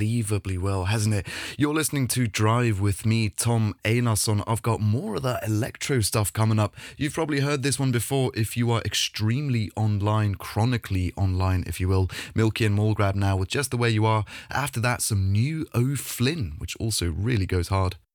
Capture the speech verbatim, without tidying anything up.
unbelievably well, hasn't it? You're listening to Drive with me, Tom Einarsson. I've got more of that electro stuff coming up. You've probably heard this one before if you are extremely online, chronically online, if you will. Milky and Mulgrab now with Just the Way You Are. After that, some new O'Flynn, which also really goes hard.